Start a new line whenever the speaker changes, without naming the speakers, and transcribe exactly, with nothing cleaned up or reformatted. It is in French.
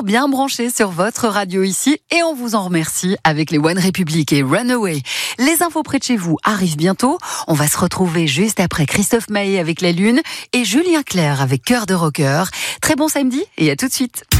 bien branchés sur votre radio ici et on vous en remercie avec les One Republic et Runaway. Les infos près de chez vous arrivent bientôt. On va se retrouver juste après Christophe Maé avec La Lune et Julien Clerc avec Cœur de Rocker. Très bon samedi et à tout de suite.